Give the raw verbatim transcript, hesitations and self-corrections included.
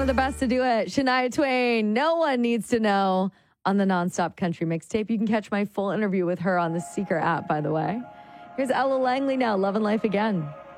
the best to do it. Shania Twain, No One Needs to Know on the Nonstop Country Mixtape. You can catch my full interview with her on the Seeker app, by the way. Here's Ella Langley now, Love and Life Again.